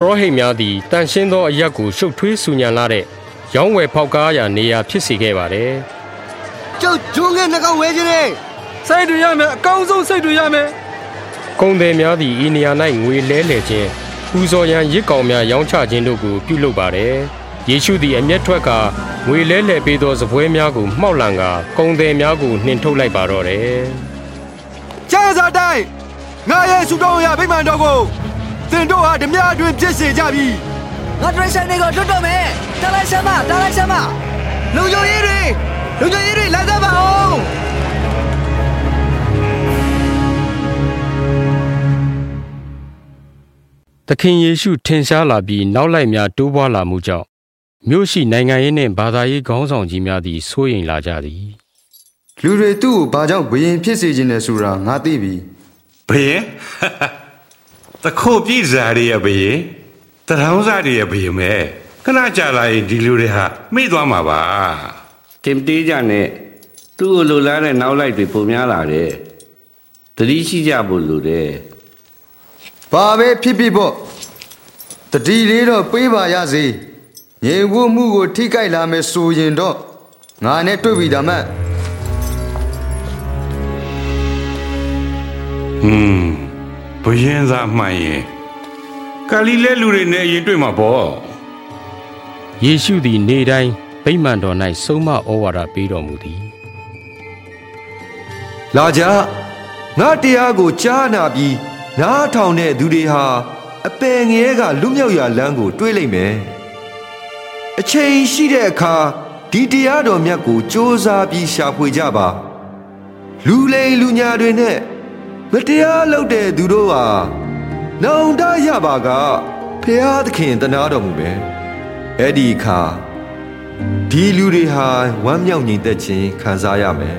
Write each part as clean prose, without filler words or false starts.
ရောဟိတ်များသည်တန်ရှင်းသောအရက်ကိုရှုပ်ထွေးဆူညံလာတဲ့ရောင်းဝယ်ဖောက်ကားရာနေရာဖြစ်စေခဲ့ပါတယ်ကျုပ်ဂျုံငယ်နှကောင်ဝဲခြင်းနဲ့စိတ်တွေရမယ်အကောင်းဆုံးစိတ်တွေရမယ်ကုန်သည်များသည်ဤနေရာ၌ငွေလဲလှယ်ခြင်းပူဇော်ရန်ရစ်ကောင်များရောင်းချခြင်းတို့ကိုပြုလုပ်ပါတယ်ယေရှုသည်အမျက်ထွက်ကငွေလဲလှယ်ပေးသောစပွဲများကိုမှောက်လန်ကာကုန်သည်များကိုနှင်ထုတ်လိုက်ပါတော့တယ်ကျမ်းစာတိုင်းငါရဲ့ဆုတောင်းရာဗိမာန်တော်ကိုသင်တို့ဟာဓမြအတွင်ဖြစ်စေကြပြီငါဒရက်ရှင်တွေကိုလွတ်တော့မယ်တာလိုက်ဆမ်းမလုံခြုံရေးတွေလာကြပါအောင်သခင်ယေရှုထင်ရှားလာပြီးနောက်လိုက်များတိုးပွားလာမှုကြောင့်မြို့ရှိနိုင်ငံရေးနှင့်ဘာသာရေးခေါင်းဆောင်ကြီးများသည်စိုးရိမ်လာကြသည်လူတွေသူ့ကိုဘာကြောင့်ဘယင်ဖြစ်စေခြင်းလဲဆိုတာငါသိပြီဘယင်တခုတ်ပြည်စားရရဲ့ဘယင်တထောင်းစားရရဲ့ဘယင်မဲခဏကြာလာရင်ဒီလူတွေဟာမိသွားမှာပါတင်တေးကြနဲ့သူ့ကိုလိုလားတဲ့နောက်လိုက်တွေပုံများလာတယ်သတိရှိကြဖို့လိုတယ်ဘာပဲဖြစ်ပေါ့တတိလေးတော့ပေးပါရစေငြိမ်ဝတ်မှုကိုထိခိုက်လာမယ်ဆိုရင်တော့ငါနဲ့တွေ့ပြီဒါမှဘယင်သာမှန်ရင်ဂါလိလဲလူတွေနဲ့ရင်တွေ့မှာပေါ့ယေရှုသည်နေတိုင်းဗိမာန်တော်၌ဆုံးမဩဝါဒပေးတော်မူသည်လာကြငါတရားကိုကြားနာပြီးနားထောင်တဲ့သူတွေဟာအပယ်ငရဲကလွတ်မြောက်ရာလမ်းကိုတွေးလိုက်မယ်အချိန်ရှိတဲ့အခါဒီတရားတော်မြတ်ကိုစ조사ပြီးရှာဖွေကြပါလူလိမ်လူညာတွေနဲ့မတရားလုပ်တဲ့သူတို့ဟာနောင်တရပါကဖျားသခင်တနာတော်မူမယ်အဲ့ဒီအခါဒီလူတွေဟာဝမ်းမြောက်ညီသက်ခြင်းခံစားရမယ်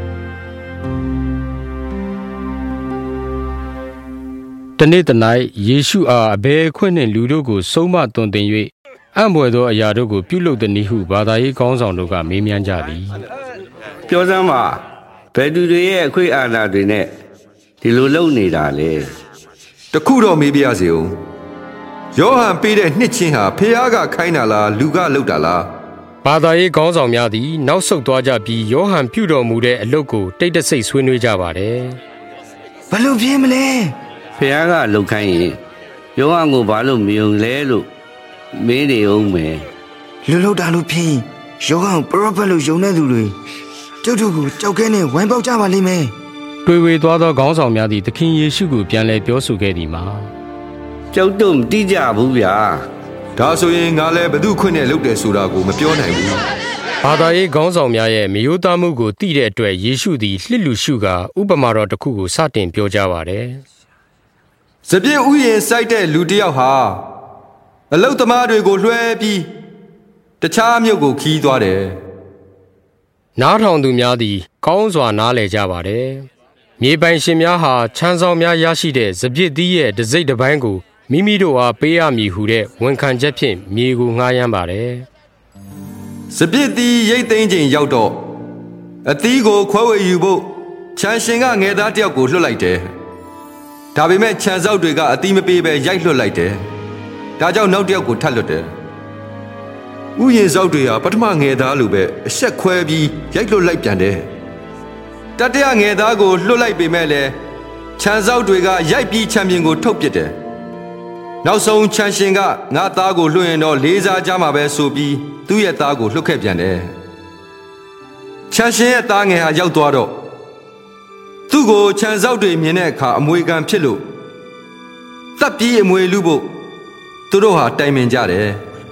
တနေ့တနိုင်ယေရှုအားအဘယ်ခွင့်နှင့်လူတို့ကိုဆုံးမသွန်သင်၍အံ့ဘွယ်သောအရာတို့ကိုပြုလုပ်သည်နည်းဟုဘာသာရေးခေါင်းဆောင်တို့ကမေးမြန်းကြသည်ပြောစမ်းပါဘယ်သူတွေရဲ့အခွင့်အာဏာတွေနဲ့ဒီလိုလုပ်နေတာလဲတခုတော့မေးပြရစီဦးယောဟန်ပေးတဲ့နှစ်ချင်းဟာဖခင်ကခိုင်းတာလားလူကလုပ်တာလားဘာသာရေးခေါင်းဆောင်များသည်နောက်ဆုတ်သွားကြပြီးယောဟန်ပြုတော်မူတဲ့အလုပ်ကိုတိတ်တဆိတ်ဆွေးနွေးကြပါတယ်ဘယ်လိုဖြစ်မလဲဖခင်ကလှုပ်ခိုင်းရင်ယောဟန်ကိုဘာလို့မယုံလဲလို့မင်းနေအောင်မယ်လူလောက်တာလို့ဖြစ်ယောဟန်ပရောဖက်လို့ယုံတဲ့သူတွေကျုပ်တို့ကိုကြောက်ခဲနဲ့ဝိုင်းပေါက်ကြပါလိမ့်မယ်တွေ့ဝေသွားသောခေါင်းဆောင်များသည်သခင်ယေရှုကိုပြန်လည်ပြောဆိုခဲ့သည်မှာကြောက်တော့မတိကြဘူးဗျာဒါဆိုရင်ငါလည်းဘသူခွင့်နဲ့လုပ်တယ်ဆိုတာကိုမပြောနိုင်ဘူးဘာသာရေးခေါင်းဆောင်များရဲ့မယိုးသားမှုကိုသိတဲ့အတွက်ယေရှုသည်လှစ်လူရှုကာဥပမာတော်တစ်ခုကိုစတင်ပြောကြားပါတယ်စပြည့်ဥယျာဉ်စိုက်တဲ့လူတစ်ယောက်ဟာအလုတ်သမားတွေကိုလွှဲပြီးတခြားမြို့ကိုခီးသွားတယ်နားထောင်သူများသည်ကောင်းစွာနားလည်ကြပါတယ်မြေပိုင်ရှင်များဟာချမ်းဆောင်များရရှိတဲ့စပြည့်သီးရဲ့တစ်စိတ်တစ်ပိုင်းကိုမိမိတို့အားပေးရမည်ဟုတဲ့ဝန်ခံချက်ဖြင့်မြေကိုငှားရမ်းပါတယ်စပြည့်သီးရိတ်သိမ်းချိန်ရောက်တော့အသီးကိုခွဲဝေယူဖို့ချမ်းရှင်ကငယ်သားတစ်ယောက်ကိုလွှတ်လိုက်တယ်ဒါပေမဲ့ခြံစောက်တွေကအသီးမပေးဘဲရိုက်လွှတ်လိုက်တယ်ဒါကြောင့်နောက်တစ်ယောက်ကိုထပ်လွှတ်တယ်ဥယျာဉ်စောက်တွေဟာပထမငယ်သားလိုပဲအဆက်ခွဲပြီးရိုက်လွှတ်လိုက်ပြန်တယ်တတိယငယ်သားကိုလွှတ်လိုက်ပေမဲ့လည်းခြံစောက်တွေကရိုက်ပြီးခြံပြင်ကိုထုတ်ပစ်တယ်နောက်ဆုံးခြံရှင်ကငါသားကိုလွှတ်ရင်တော့လေးစားကြမှာပဲဆိုပြီးသူ့ရဲ့သားကိုလွှတ်ခဲ့ပြန်တယ်ခြံရှင်ရဲ့သားငယ်ဟာရောက်သွားတော့သူ့ကိုခြံစောက်တွေမြင်တဲ့အခါအမွေခံဖြစ်လို့တပ်ပြီးအမွေလူဖို့သူတို့ဟာတိုင်ပင်ကြတယ်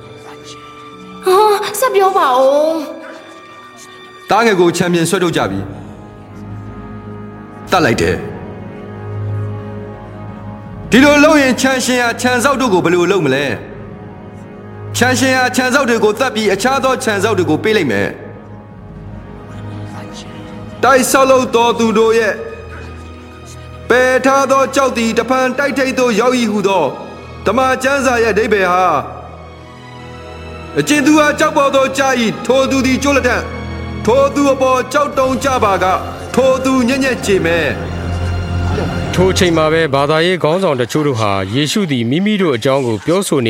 ဆက်ပြောပါဦးတားငယ်ကိုချန်ပီယံဆွဲထုတ်ကြပြီတတ်လိုက်တယ်ဒီလိုလုပ်ရင်ချန်ရှင်ဟာခြံစောက်တို့ကိုဘယ်လိုလုပ်မလဲခြံရှင်ဟာခြံစောက်တွေကိုတတ်ပြီးအခြားသောခြံစောက်တွေကိုပေးလိုက်မယ်တိုက်ဆောက်လို့တော်သူတို့ရဲ့ပယ်ထားသောကြောက်သည်တဖန်တိုက်ထိတ်သို့ရောက်၏ဟုသောဓမ္မကျမ်းစာရဲ့အဓိပ္ပာယ်ဟာအကျဉ်သူဟာကြောက်ပေါ်သောကြာ၏ထိုသူသည်ကျိုးလက်ထံထိုသူအပေါ်ကြောက်တုံကြပါကထိုသူညံ့ညက်ကြည်မယ်ထိုချိန်မှာပဲဘာသာရေးခေါင်းဆောင်တချို့တို့ဟာယေရှုသည်မိမိတို့အကြောင်းကိုပြောဆိုနေ